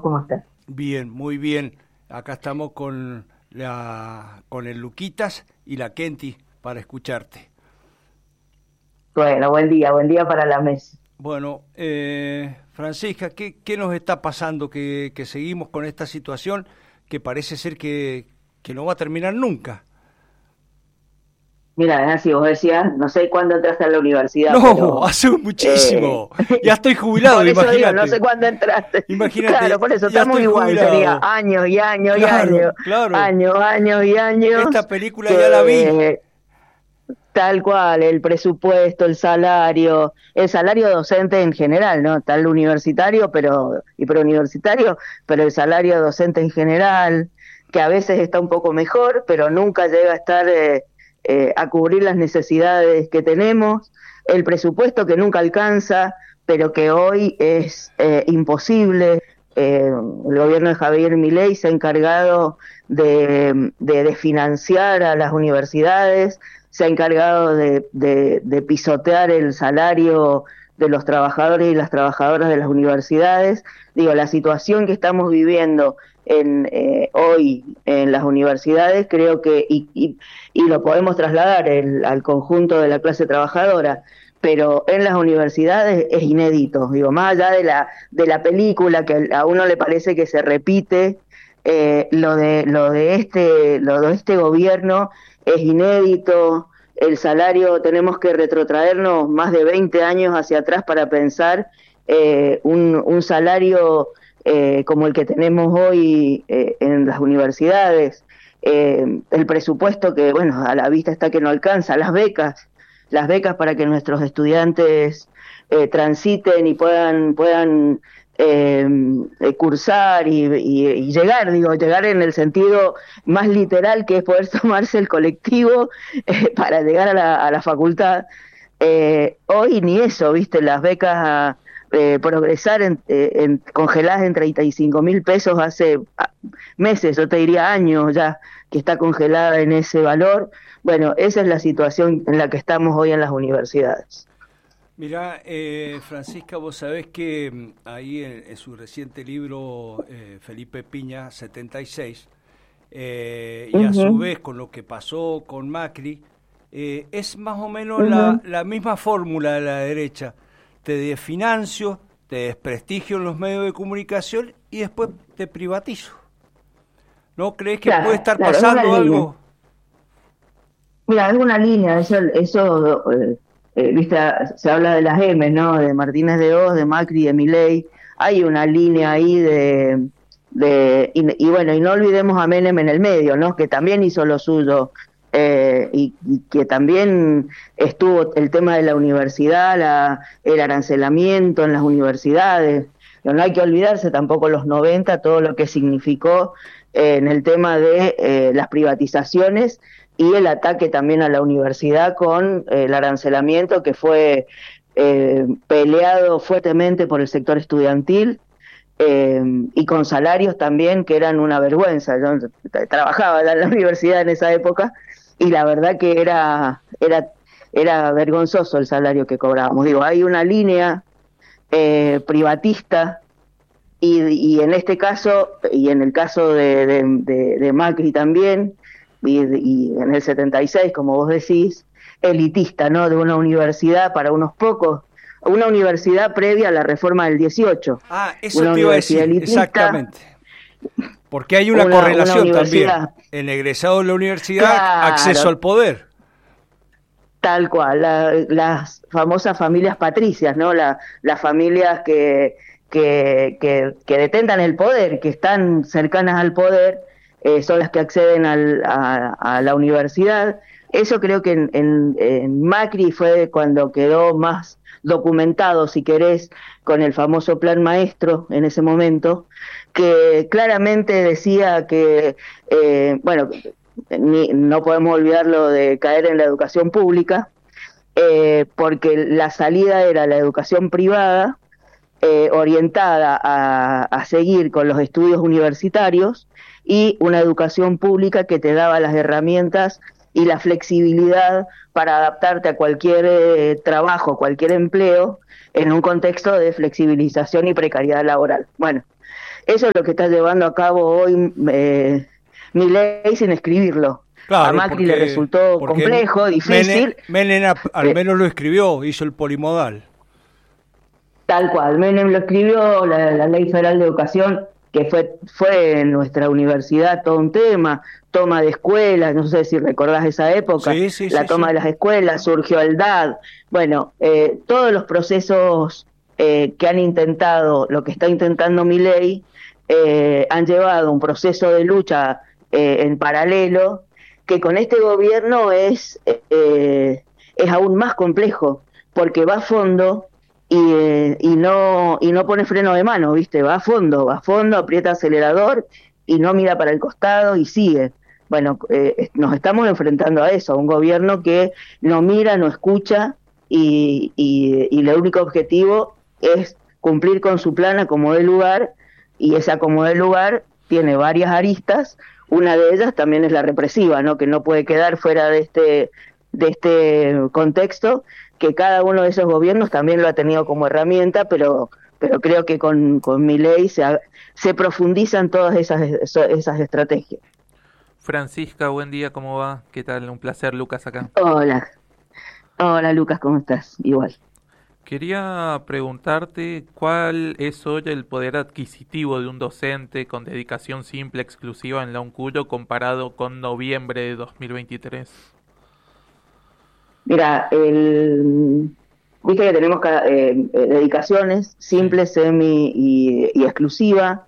cómo estás? Bien, muy bien. Acá estamos con el Luquitas y la Kenty para escucharte. Bueno, buen día para la mesa. Bueno, Francisca, ¿qué nos está pasando? Que seguimos con esta situación que parece ser que no va a terminar nunca. Mira, Nancy, vos decías, no sé cuándo entraste a la universidad, No, pero hace muchísimo. Ya estoy jubilado, por eso digo, imagínate. no sé cuándo entraste. Claro, Imagínate, por eso ya estamos estoy igual, sería jubilado. años y años y Claro, años, claro. años y Esta años, película ya la vi. que tal cual, el presupuesto, el salario docente en general, ¿no? Tal universitario, y preuniversitario, pero el salario docente en general, que a veces está un poco mejor, pero nunca llega a estar a cubrir las necesidades que tenemos, el presupuesto que nunca alcanza, pero que hoy es imposible. El gobierno de Javier Milei se ha encargado de financiar a las universidades, se ha encargado de pisotear el salario de los trabajadores y las trabajadoras de las universidades. Digo, la situación que estamos viviendo hoy en las universidades, creo que, y lo podemos trasladar al conjunto de la clase trabajadora, pero en las universidades es inédito, digo, más allá de la película que a uno le parece que se repite, lo de este gobierno es inédito. El salario, tenemos que retrotraernos más de 20 años hacia atrás para pensar un salario como el que tenemos hoy en las universidades. El presupuesto que, bueno, a la vista está que no alcanza, las becas para que nuestros estudiantes transiten y puedan cursar y llegar en el sentido más literal, que es poder tomarse el colectivo para llegar a la facultad. Hoy ni eso, viste, las becas progresar congeladas en 35.000 pesos hace meses, yo te diría años ya, que está congelada en ese valor. Bueno, esa es la situación en la que estamos hoy en las universidades. Mirá, Francisca, vos sabés que ahí en su reciente libro, Felipe Piña, 76, y a su vez con lo que pasó con Macri, es más o menos la misma fórmula de la derecha. Te desfinancio, te desprestigio en los medios de comunicación y después te privatizo. ¿No crees que puede estar pasando algo? Mira, alguna línea, eso viste, se habla de las M, ¿no? De Martínez de Oz, de Macri, de Milei. Hay una línea ahí y bueno, y no olvidemos a Menem en el medio, ¿no? Que también hizo lo suyo, y que también estuvo el tema de la universidad, el arancelamiento en las universidades. No hay que olvidarse tampoco los 90, todo lo que significó en el tema de las privatizaciones y el ataque también a la universidad con el arancelamiento que fue peleado fuertemente por el sector estudiantil, y con salarios también que eran una vergüenza. Yo trabajaba en la universidad en esa época y la verdad que era vergonzoso el salario que cobrábamos. Digo, hay una línea privatista y en este caso, y en el caso de Macri también, y en el 76, como vos decís, elitista, ¿no? De una universidad para unos pocos, una universidad previa a la reforma del 18. Ah, eso una te iba a universidad decir, elitista, exactamente. Porque hay una correlación también. El egresado de la universidad, claro, acceso al poder. Tal cual, las famosas familias patricias, ¿no? Las familias que detentan el poder, que están cercanas al poder, son las que acceden a la universidad. Eso creo que en Macri fue cuando quedó más documentado, si querés, con el famoso Plan Maestro en ese momento, que claramente decía que, bueno, no podemos olvidarlo de caer en la educación pública, porque la salida era la educación privada, orientada a seguir con los estudios universitarios, y una educación pública que te daba las herramientas y la flexibilidad para adaptarte a cualquier trabajo, cualquier empleo, en un contexto de flexibilización y precariedad laboral. Bueno, Eso es lo que está llevando a cabo hoy Milei sin escribirlo. Claro, A Macri le resultó complejo, difícil. Menem al menos lo escribió, hizo el polimodal. Tal cual, Menem lo escribió, la Ley Federal de Educación, que fue en nuestra universidad todo un tema, toma de escuelas, no sé si recordás esa época, la toma de las escuelas, surgió el DAD, bueno, todos los procesos que han intentado, lo que está intentando Milei, han llevado un proceso de lucha en paralelo, que con este gobierno es aún más complejo, porque va a fondo y no pone freno de mano, ¿viste? Va a fondo, aprieta acelerador y no mira para el costado y sigue. Bueno, nos estamos enfrentando a eso, a un gobierno que no mira, no escucha y el único objetivo es cumplir con su plan a como de lugar, y ese acomodo de lugar tiene varias aristas. Una de ellas también es la represiva, ¿no? Que no puede quedar fuera de este contexto, que cada uno de esos gobiernos también lo ha tenido como herramienta, pero creo que con Milei se profundizan todas esas estrategias. Francisca, buen día, ¿cómo va? ¿Qué tal? Un placer, Lucas, acá. Hola Lucas, ¿cómo estás? Igual. Quería preguntarte cuál es hoy el poder adquisitivo de un docente con dedicación simple exclusiva en la UNCUYO comparado con noviembre de 2023. Mira, viste que tenemos dedicaciones simple, semi y exclusiva.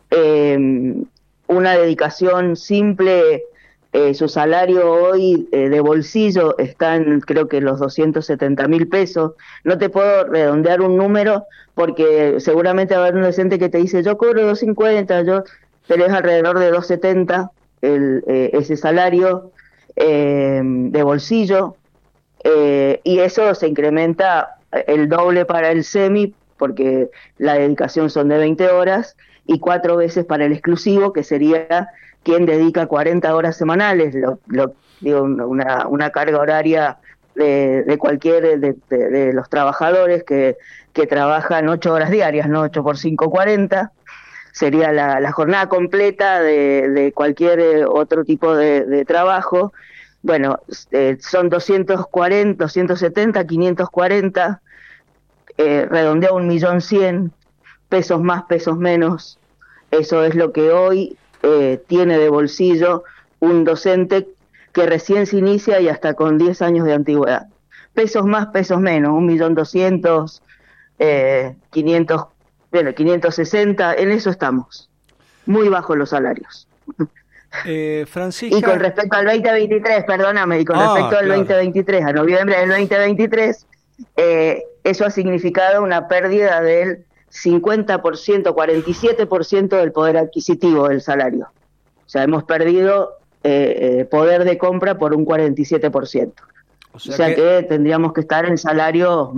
Una dedicación simple, su salario hoy de bolsillo está en, creo que los 270.000 pesos. No te puedo redondear un número porque seguramente va a haber un docente que te dice yo cobro 250, pero es alrededor de 270 ese salario de bolsillo, y eso se incrementa el doble para el semi porque la dedicación son de 20 horas y 4 veces para el exclusivo, que sería quien dedica 40 horas semanales, digo, una carga horaria de cualquier de los trabajadores que trabajan 8 horas diarias, ¿no? 8 por 5, 40, sería la jornada completa de cualquier otro tipo de trabajo. Bueno, son 240, 270, 540, redondea 1.100.000, pesos más, pesos menos. Eso es lo que hoy tiene de bolsillo un docente que recién se inicia y hasta con 10 años de antigüedad. Pesos más, pesos menos, 1.200.000, 500, bueno, 560, en eso estamos. Muy bajos los salarios. Francisca. Y con respecto al 2023, perdóname, respecto al 2023, a noviembre del 2023, eso ha significado una pérdida del 50%, 47% del poder adquisitivo del salario. O sea, hemos perdido poder de compra por un 47%. O sea que tendríamos que estar en salarios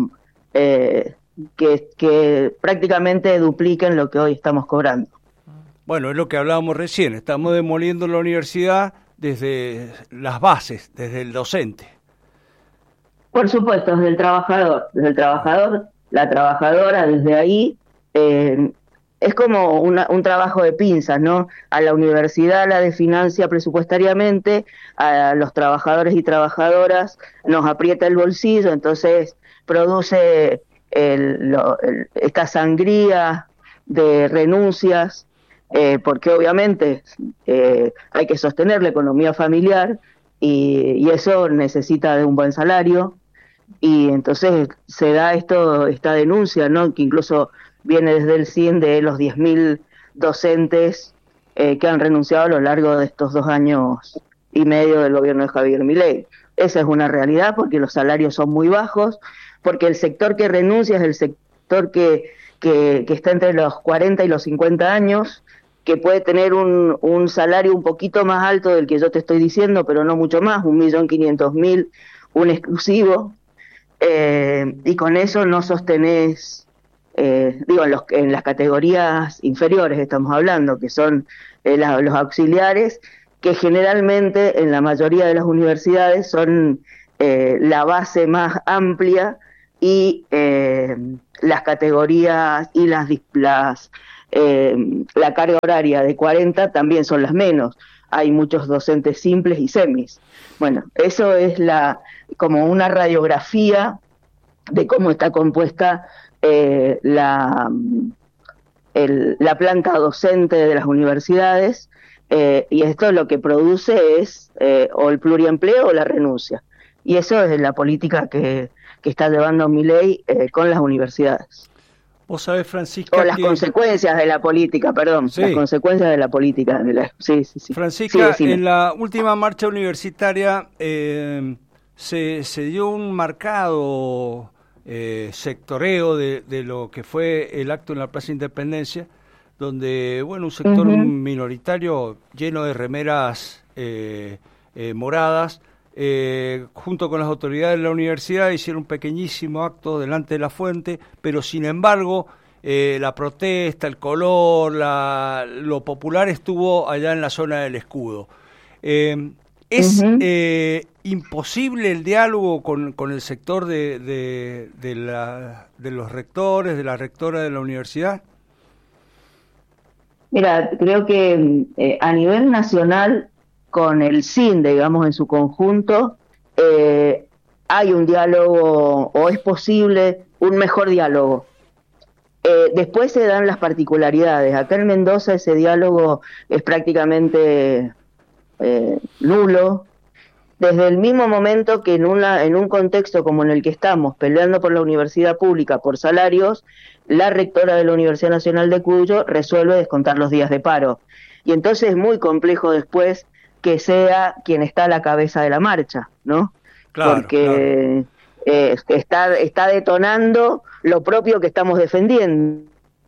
que prácticamente dupliquen lo que hoy estamos cobrando. Bueno, es lo que hablábamos recién, estamos demoliendo la universidad desde las bases, desde el docente. Por supuesto, desde el trabajador, la trabajadora, desde ahí, es como un trabajo de pinzas, ¿no? A la universidad la desfinancia presupuestariamente, a los trabajadores y trabajadoras nos aprieta el bolsillo, entonces produce esta sangría de renuncias, porque obviamente hay que sostener la economía familiar y eso necesita de un buen salario, y entonces se da esta denuncia, ¿no? Que incluso viene desde el CIN de los 10.000 docentes que han renunciado a lo largo de estos 2 años y medio del gobierno de Javier Milei. Esa es una realidad porque los salarios son muy bajos, porque el sector que renuncia es el sector que está entre los 40 y los 50 años, que puede tener un salario un poquito más alto del que yo te estoy diciendo, pero no mucho más, 1.500.000, un exclusivo, y con eso no sostenés, en las categorías inferiores estamos hablando, que son los auxiliares, que generalmente en la mayoría de las universidades son la base más amplia y las categorías y las la carga horaria de 40 también son las menos. Hay muchos docentes simples y semis. Bueno, eso es como una radiografía de cómo está compuesta la planta docente de las universidades, y esto lo que produce es o el pluriempleo o la renuncia. Y eso es la política que está llevando Milei con las universidades. Vos sabés, Francisca, o las consecuencias de la política, perdón, sí. Las consecuencias de la política. Sí. Francisca, en la última marcha universitaria se dio un marcado sectoreo de lo que fue el acto en la Plaza Independencia, donde, bueno, un sector minoritario lleno de remeras moradas, junto con las autoridades de la universidad hicieron un pequeñísimo acto delante de la fuente, pero sin embargo la protesta, el color, lo popular estuvo allá en la zona del escudo. ¿Es imposible el diálogo con el sector de los rectores, de la rectora de la universidad? Mira, creo que a nivel nacional, con el CIN, digamos, en su conjunto, hay un diálogo, o es posible un mejor diálogo. Después se dan las particularidades. Acá en Mendoza ese diálogo es prácticamente nulo. Desde el mismo momento que en un contexto como en el que estamos, peleando por la universidad pública, por salarios, la rectora de la Universidad Nacional de Cuyo resuelve descontar los días de paro. Y entonces es muy complejo después que sea quien está a la cabeza de la marcha, ¿no? Claro, porque claro. Está detonando lo propio que estamos defendiendo.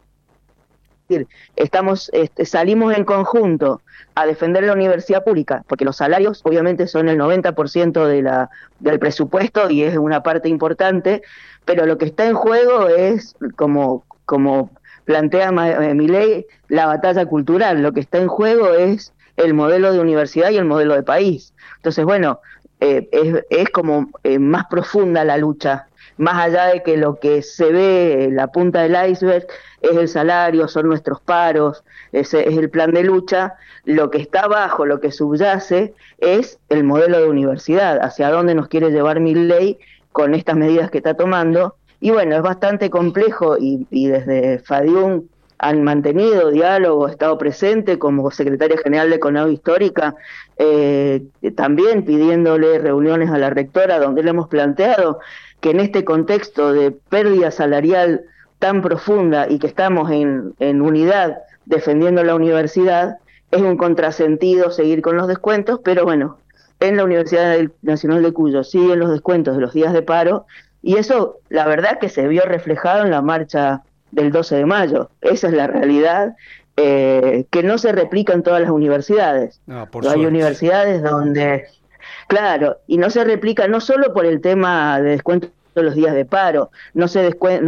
Salimos en conjunto a defender la universidad pública, porque los salarios obviamente son el 90% del presupuesto y es una parte importante, pero lo que está en juego es, como plantea Milei, la batalla cultural. Lo que está en juego es el modelo de universidad y el modelo de país. Entonces, bueno, es como más profunda la lucha, más allá de que lo que se ve, la punta del iceberg, es el salario, son nuestros paros, es el plan de lucha. Lo que está abajo, lo que subyace, es el modelo de universidad, hacia dónde nos quiere llevar Milei con estas medidas que está tomando. Y bueno, es bastante complejo, y desde FADIUM han mantenido diálogo, estado presente como secretaria general de CONADO Histórica, también pidiéndole reuniones a la rectora, donde le hemos planteado que en este contexto de pérdida salarial tan profunda y que estamos en unidad defendiendo la universidad, es un contrasentido seguir con los descuentos, pero bueno, en la Universidad Nacional de Cuyo siguen los descuentos de los días de paro, y eso la verdad que se vio reflejado en la marcha del 12 de mayo. Esa es la realidad, que no se replica en todas las universidades. Hay universidades donde, claro, y no se replica no solo por el tema de descuento de los días de paro, no se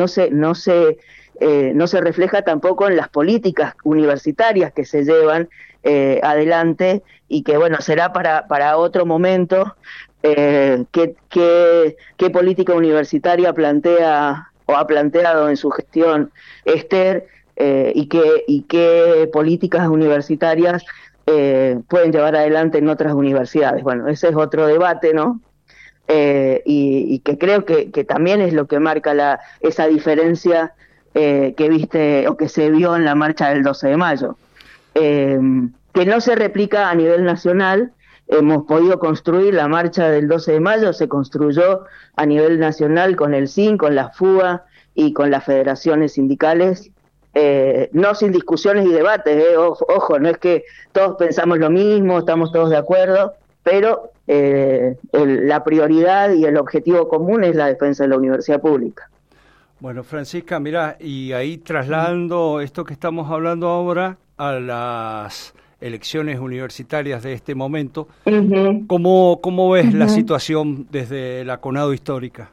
refleja tampoco en las políticas universitarias que se llevan adelante, y que bueno, será para otro momento qué política universitaria plantea o ha planteado en su gestión Esther, y qué políticas universitarias pueden llevar adelante en otras universidades. Bueno, ese es otro debate, ¿no? Y que creo que también es lo que marca esa diferencia que viste o que se vio en la marcha del 12 de mayo, que no se replica a nivel nacional. Hemos podido construir la marcha del 12 de mayo, se construyó a nivel nacional con el CIN, con la FUA y con las federaciones sindicales, no sin discusiones y debates, ojo, no es que todos pensamos lo mismo, estamos todos de acuerdo, pero la prioridad y el objetivo común es la defensa de la universidad pública. Bueno, Francisca, mirá, y ahí trasladando esto que estamos hablando ahora a las elecciones universitarias de este momento, ¿cómo ves la situación desde la CONADO Histórica?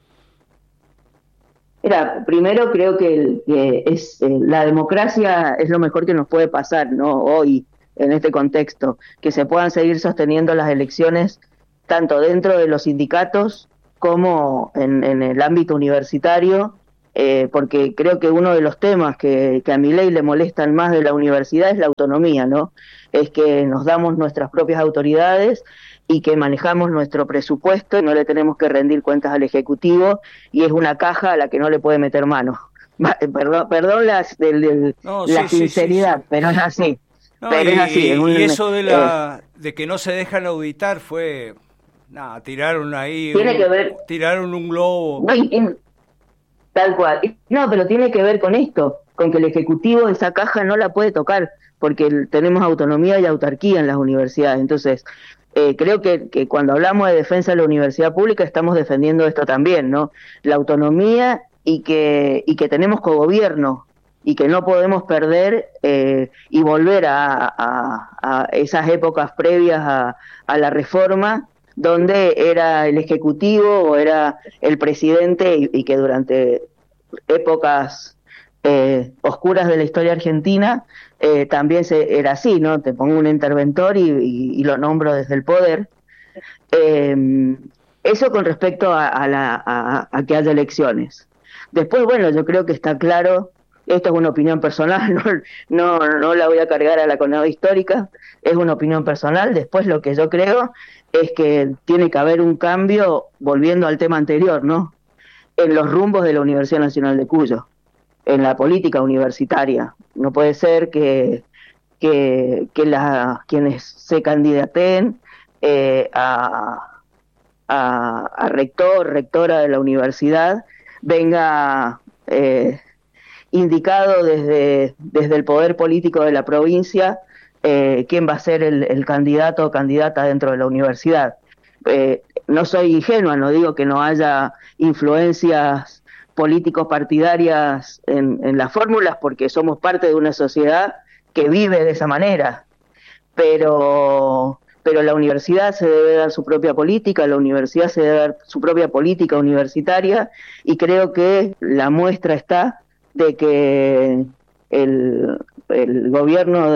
Mira, primero creo que la democracia es lo mejor que nos puede pasar, ¿no? Hoy, en este contexto, que se puedan seguir sosteniendo las elecciones tanto dentro de los sindicatos como en el ámbito universitario, porque creo que uno de los temas que a Milei le molestan más de la universidad es la autonomía, ¿no? Es que nos damos nuestras propias autoridades y que manejamos nuestro presupuesto y no le tenemos que rendir cuentas al Ejecutivo, y es una caja a la que no le puede meter mano. Perdón No, la sinceridad, sí. pero es así. No, Pero es así. Y eso de que no se dejan auditar fue, nada, tiraron ahí, tiene que ver, tiraron un globo. no, tal cual. No, pero tiene que ver con esto, con que el Ejecutivo esa caja no la puede tocar, porque tenemos autonomía y autarquía en las universidades. Entonces, creo que cuando hablamos de defensa de la universidad pública estamos defendiendo esto también, ¿no? La autonomía y que tenemos cogobierno y que no podemos perder y volver a esas épocas previas a la reforma, donde era el Ejecutivo o era el presidente y que durante épocas oscuras de la historia argentina también era así, ¿no? Te pongo un interventor y lo nombro desde el poder. Eso con respecto a que haya elecciones. Después, bueno, yo creo que está claro, esto es una opinión personal, no la voy a cargar a la CONADO histórica, es una opinión personal. Después lo que yo creo es que tiene que haber un cambio, volviendo al tema anterior, ¿no? En los rumbos de la Universidad Nacional de Cuyo, en la política universitaria. No puede ser que quienes se candidaten a rector, rectora de la universidad, venga indicado desde el poder político de la provincia quién va a ser el candidato o candidata dentro de la universidad. No soy ingenua, no digo que no haya influencias políticos partidarias en las fórmulas, porque somos parte de una sociedad que vive de esa manera, pero la universidad se debe dar su propia política, la universidad se debe dar su propia política universitaria, y creo que la muestra está de que el gobierno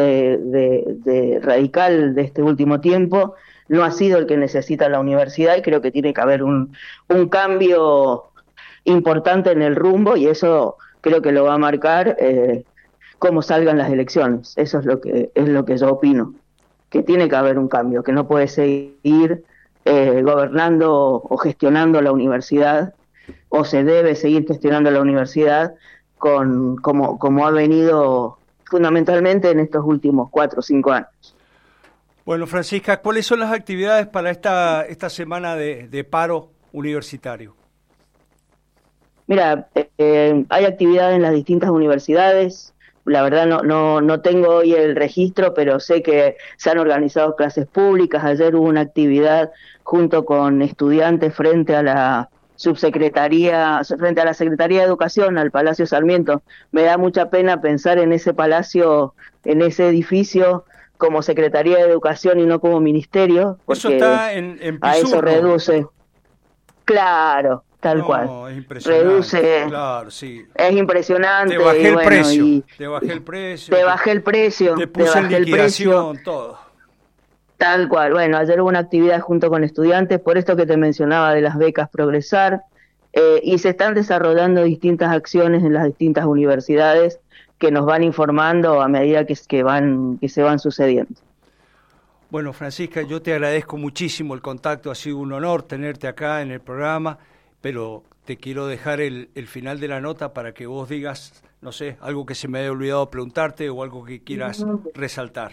de radical de este último tiempo no ha sido el que necesita la universidad, y creo que tiene que haber un cambio importante en el rumbo, y eso creo que lo va a marcar cómo salgan las elecciones. Eso es lo que yo opino, que tiene que haber un cambio, que no puede seguir gobernando o gestionando la universidad, o se debe seguir gestionando la universidad como ha venido fundamentalmente en estos últimos 4 o 5 años. Bueno, Francisca, ¿cuáles son las actividades para esta semana de paro universitario? Mira, hay actividades en las distintas universidades. La verdad no tengo hoy el registro, pero sé que se han organizado clases públicas. Ayer hubo una actividad junto con estudiantes frente a la Secretaría de Educación, al Palacio Sarmiento. Me da mucha pena pensar en ese palacio, en ese edificio, como Secretaría de Educación y no como ministerio, porque eso está en Pisurno. A eso reduce. Claro, tal cual. Es impresionante. Reduce. Claro, sí. Es impresionante. Te bajé el precio. Te bajé el precio. Te puse en liquidación, todo. Tal cual. Bueno, ayer hubo una actividad junto con estudiantes, por esto que te mencionaba de las becas Progresar, y se están desarrollando distintas acciones en las distintas universidades que nos van informando a medida que se van sucediendo. Bueno, Francisca, yo te agradezco muchísimo el contacto, ha sido un honor tenerte acá en el programa, pero te quiero dejar el final de la nota para que vos digas, no sé, algo que se me haya olvidado preguntarte o algo que quieras resaltar.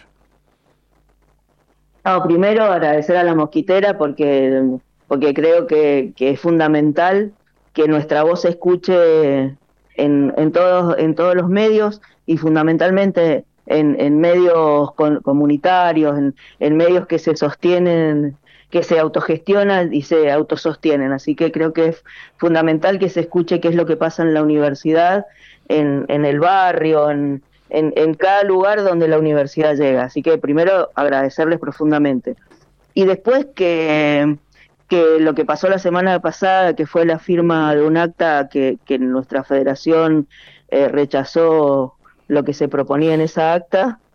No, primero agradecer a La Mosquitera porque creo que es fundamental que nuestra voz se escuche en todos los medios, y fundamentalmente en medios comunitarios, en medios que se sostienen, que se autogestionan y se autosostienen. Así que creo que es fundamental que se escuche qué es lo que pasa en la universidad, en el barrio, en cada lugar donde la universidad llega. Así que primero agradecerles profundamente. Y después que lo que pasó la semana pasada, que fue la firma de un acta que nuestra federación rechazó lo que se proponía en esa acta,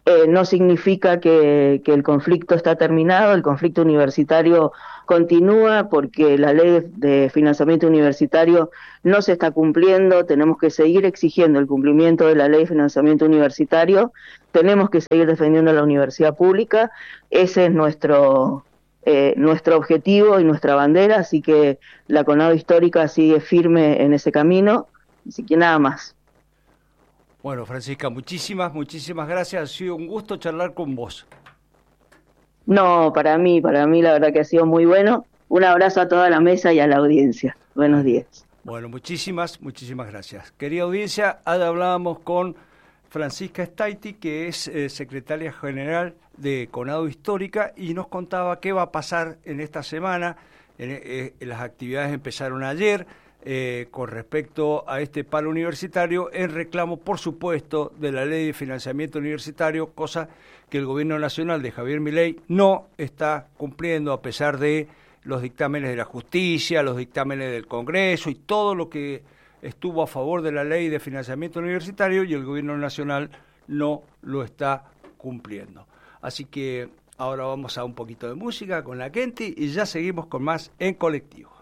no significa que el conflicto está terminado, el conflicto universitario continúa porque la ley de financiamiento universitario no se está cumpliendo, tenemos que seguir exigiendo el cumplimiento de la ley de financiamiento universitario, tenemos que seguir defendiendo a la universidad pública, ese es nuestro objetivo y nuestra bandera, así que la CONADO Histórica sigue firme en ese camino, así que nada más. Bueno, Francisca, muchísimas gracias. Ha sido un gusto charlar con vos. No, para mí la verdad que ha sido muy bueno. Un abrazo a toda la mesa y a la audiencia. Buenos días. Bueno, muchísimas gracias. Querida audiencia, hablábamos con Francisca Staiti, que es secretaria general de CONADO Histórica, y nos contaba qué va a pasar en esta semana. Las actividades empezaron ayer. Con respecto a este paro universitario, en reclamo, por supuesto, de la ley de financiamiento universitario, cosa que el gobierno nacional de Javier Milei no está cumpliendo, a pesar de los dictámenes de la justicia, los dictámenes del Congreso y todo lo que estuvo a favor de la ley de financiamiento universitario, y el gobierno nacional no lo está cumpliendo. Así que ahora vamos a un poquito de música con la Kenty y ya seguimos con más en Colectivo.